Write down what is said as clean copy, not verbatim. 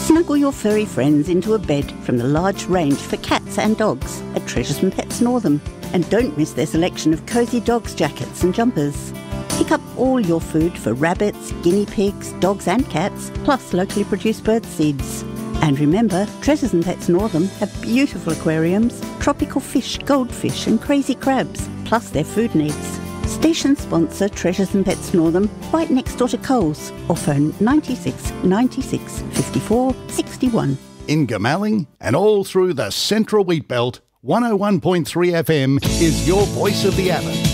Snuggle your furry friends into a bed from the large range for cats and dogs at Treasures and Pets Northam. And don't miss their selection of cosy dogs jackets and jumpers. Pick up all your food for rabbits, guinea pigs, dogs and cats, plus locally produced bird seeds. And remember, Treasures and Pets Northam have beautiful aquariums, tropical fish, goldfish and crazy crabs, plus their food needs. Station sponsor Treasures and Pets Northam, right next door to Coles, or phone 96 96 54 61. In Goomalling and all through the Central Wheat Belt, 101.3 FM is your voice of the Abbot.